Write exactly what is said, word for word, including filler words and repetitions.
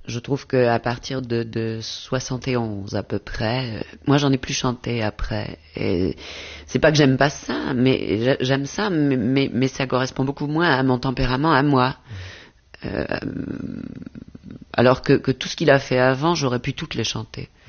Je trouve qu'à partir de, de soixante et onze à peu près, euh, moi j'en ai plus chanté après. Et c'est pas que j'aime pas ça, mais j'aime ça, mais, mais, mais ça correspond beaucoup moins à mon tempérament, à moi. Euh, alors que, que tout ce qu'il a fait avant, j'aurais pu toutes les chanter.